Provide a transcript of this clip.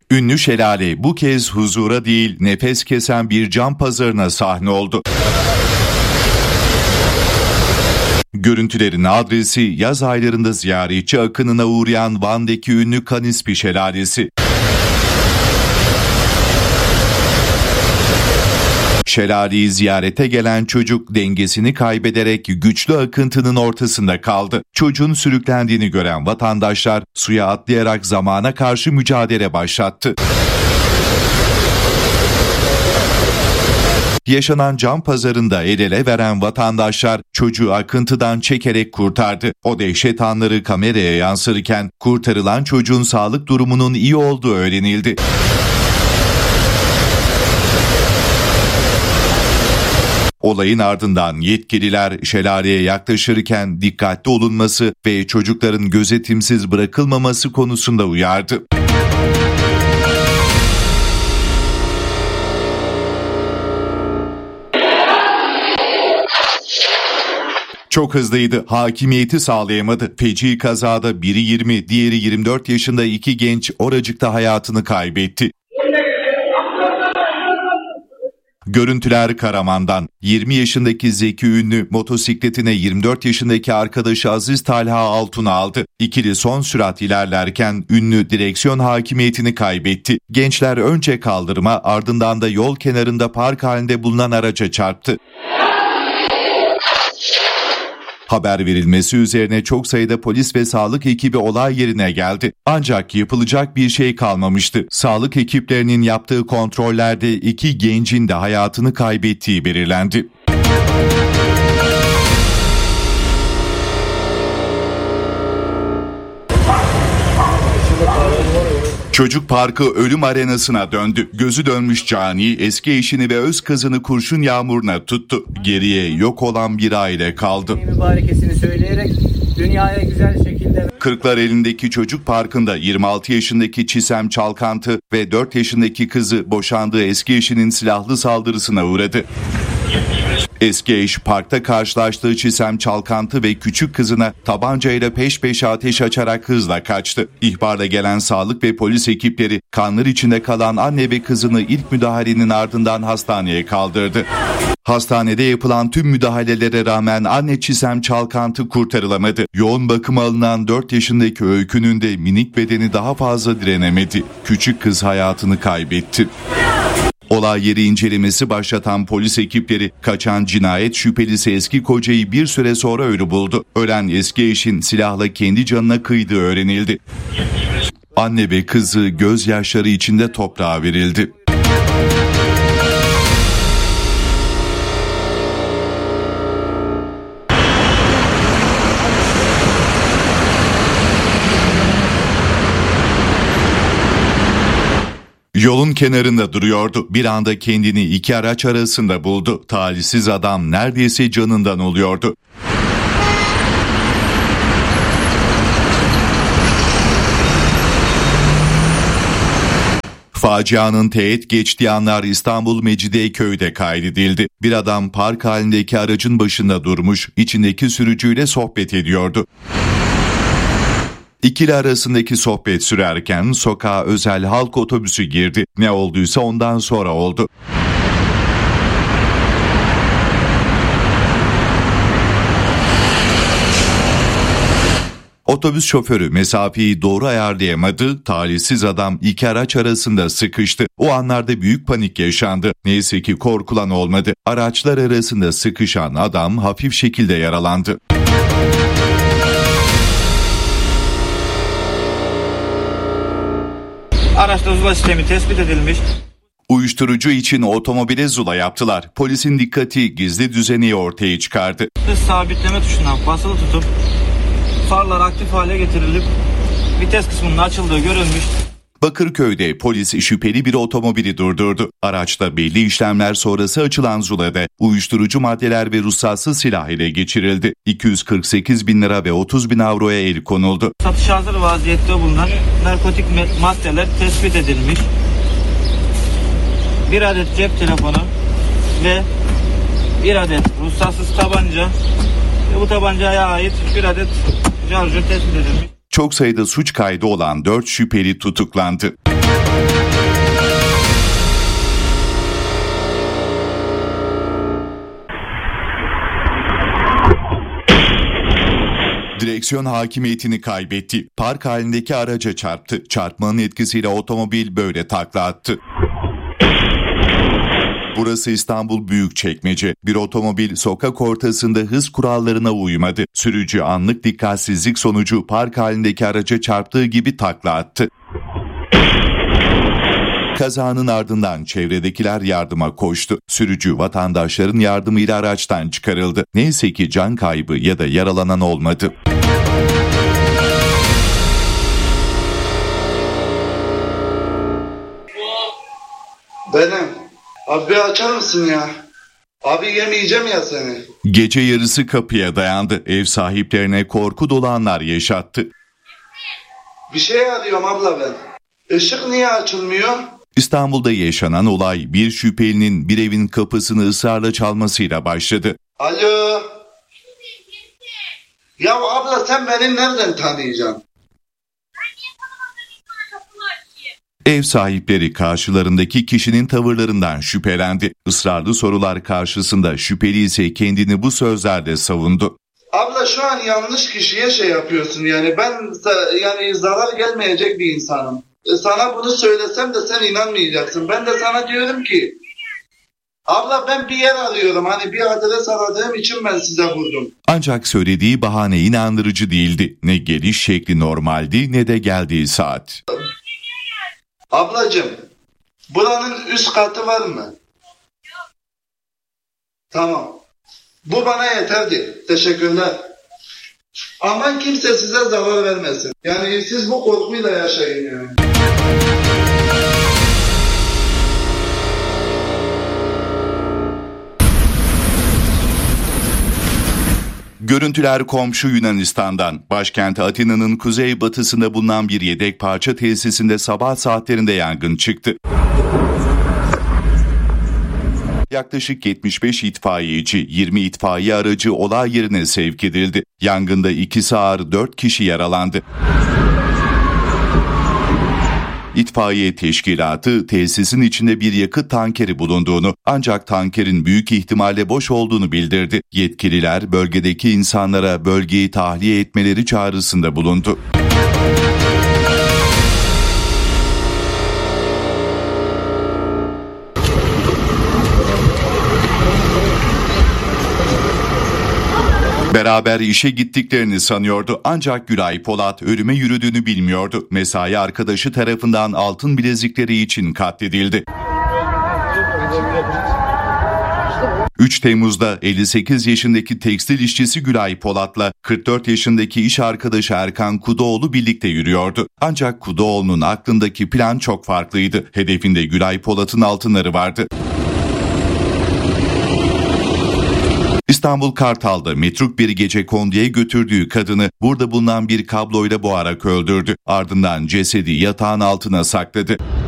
Ünlü şelale bu kez huzura değil nefes kesen bir can pazarına sahne oldu. Görüntülerin adresi yaz aylarında ziyaretçi akınına uğrayan Van'daki ünlü Kanispi Şelalesi. Şelaleyi ziyarete gelen çocuk dengesini kaybederek güçlü akıntının ortasında kaldı. Çocuğun sürüklendiğini gören vatandaşlar suya atlayarak zamana karşı mücadele başlattı. Yaşanan can pazarında el ele veren vatandaşlar çocuğu akıntıdan çekerek kurtardı. O dehşet anları kameraya yansırken kurtarılan çocuğun sağlık durumunun iyi olduğu öğrenildi. Olayın ardından yetkililer şelaleye yaklaşırken dikkatli olunması ve çocukların gözetimsiz bırakılmaması konusunda uyardı. Çok hızlıydı, hakimiyeti sağlayamadı. Feci kazada biri 20, diğeri 24 yaşında iki genç oracıkta hayatını kaybetti. Görüntüler Karaman'dan. 20 yaşındaki Zeki Ünlü motosikletine 24 yaşındaki arkadaşı Aziz Talha Altun'u aldı. İkili son sürat ilerlerken Ünlü direksiyon hakimiyetini kaybetti. Gençler önce kaldırıma ardından da yol kenarında park halinde bulunan araca çarptı. Haber verilmesi üzerine çok sayıda polis ve sağlık ekibi olay yerine geldi. Ancak yapılacak bir şey kalmamıştı. Sağlık ekiplerinin yaptığı kontrollerde iki gencin de hayatını kaybettiği belirlendi. Çocuk parkı ölüm arenasına döndü. Gözü dönmüş cani eski eşini ve öz kızını kurşun yağmuruna tuttu. Geriye yok olan bir aile kaldı. Mübarekesini söyleyerek dünyaya güzel şekilde... Kırklareli'ndeki çocuk parkında 26 yaşındaki Çisem Çalkantı ve 4 yaşındaki kızı boşandığı eski eşinin silahlı saldırısına uğradı. Eski eş parkta karşılaştığı Çisem Çalkantı ve küçük kızına tabancayla peş peşe ateş açarak hızla kaçtı. İhbarla gelen sağlık ve polis ekipleri kanlar içinde kalan anne ve kızını ilk müdahalenin ardından hastaneye kaldırdı. Hastanede yapılan tüm müdahalelere rağmen anne Çisem Çalkantı kurtarılamadı. Yoğun bakıma alınan 4 yaşındaki Öykü'nün de minik bedeni daha fazla direnemedi. Küçük kız hayatını kaybetti. Olay yeri incelemesi başlatan polis ekipleri kaçan cinayet şüphelisi eski kocayı bir süre sonra ölü buldu. Ölen eski eşin silahla kendi canına kıydığı öğrenildi. Anne ve kızı gözyaşları içinde toprağa verildi. Yolun kenarında duruyordu. Bir anda kendini iki araç arasında buldu. Talihsiz adam neredeyse canından oluyordu. Facianın teğet geçtiği anlar İstanbul Mecidiyeköy'de kaydedildi. Bir adam park halindeki aracın başında durmuş, içindeki sürücüyle sohbet ediyordu. İkili arasındaki sohbet sürerken sokağa özel halk otobüsü girdi. Ne olduysa ondan sonra oldu. Otobüs şoförü mesafeyi doğru ayarlayamadı, talihsiz adam iki araç arasında sıkıştı. O anlarda büyük panik yaşandı. Neyse ki korkulan olmadı. Araçlar arasında sıkışan adam hafif şekilde yaralandı. Araçta zula sistemi tespit edilmiş. Uyuşturucu için otomobile zula yaptılar. Polisin dikkati gizli düzeneyi ortaya çıkardı. Hız sabitleme tuşuna basılı tutup farlar aktif hale getirilip vites kısmının açıldığı görülmüş. Bakırköy'de polis şüpheli bir otomobili durdurdu. Araçta belli işlemler sonrası açılan zulada uyuşturucu maddeler ve ruhsatsız silah ile geçirildi. 248 bin lira ve 30 bin avroya el konuldu. Satışa hazır vaziyette bulunan narkotik maddeler tespit edilmiş. Bir adet cep telefonu ve bir adet ruhsatsız tabanca ve bu tabancaya ait bir adet şarjör tespit edilmiş. Çok sayıda suç kaydı olan 4 şüpheli tutuklandı. direksiyon hakimiyetini kaybetti. Park halindeki araca çarptı. Çarpmanın etkisiyle otomobil böyle takla attı. Burası İstanbul Büyükçekmece. Bir otomobil sokak ortasında hız kurallarına uymadı. Sürücü anlık dikkatsizlik sonucu park halindeki araca çarptığı gibi takla attı. Kazanın ardından çevredekiler yardıma koştu. Sürücü vatandaşların yardımıyla araçtan çıkarıldı. Neyse ki can kaybı ya da yaralanan olmadı. Benim. Abi açar mısın ya? Abi yemeyeceğim ya seni. Gece yarısı kapıya dayandı. Ev sahiplerine korku dolu anlar yaşattı. Bir şey arıyorum abla ben. Işık niye açılmıyor? İstanbul'da yaşanan olay bir şüphelinin bir evin kapısını ısrarla çalmasıyla başladı. Alo. Ya abla sen beni nereden tanıyacaksın? Ev sahipleri karşılarındaki kişinin tavırlarından şüphelendi. Israrlı sorular karşısında şüpheli ise kendini bu sözlerle savundu. Abla şu an yanlış kişiye şey yapıyorsun yani ben zarar gelmeyecek bir insanım. Sana bunu söylesem de sen inanmayacaksın. Ben de sana diyorum ki abla ben bir yer arıyorum hani bir adres aradığım için ben size vurdum. Ancak söylediği bahane inandırıcı değildi. Ne geliş şekli normaldi ne de geldiği saat. Ablacığım buranın üst katı var mı? Yok. Tamam. Bu bana yeterdi. Teşekkürler. Aman kimse size zarar vermesin. Yani siz bu korkuyla yaşayın yani. Görüntüler komşu Yunanistan'dan. Başkent Atina'nın kuzeybatısında bulunan bir yedek parça tesisinde sabah saatlerinde yangın çıktı. Yaklaşık 75 itfaiyeci, 20 itfaiye aracı olay yerine sevk edildi. Yangında 2'si ağır 4 kişi yaralandı. İtfaiye teşkilatı tesisin içinde bir yakıt tankeri bulunduğunu ancak tankerin büyük ihtimalle boş olduğunu bildirdi. Yetkililer bölgedeki insanlara bölgeyi tahliye etmeleri çağrısında bulundu. Beraber işe gittiklerini sanıyordu ancak Gülay Polat ölüme yürüdüğünü bilmiyordu. Mesai arkadaşı tarafından altın bilezikleri için katledildi. 3 Temmuz'da 58 yaşındaki tekstil işçisi Gülay Polat'la 44 yaşındaki iş arkadaşı Erkan Kudoğlu birlikte yürüyordu. Ancak Kudoğlu'nun aklındaki plan çok farklıydı. Hedefinde Gülay Polat'ın altınları vardı. İstanbul Kartal'da metruk bir gecekonduya götürdüğü kadını burada bulunan bir kabloyla boğarak öldürdü. Ardından cesedi yatağın altına sakladı.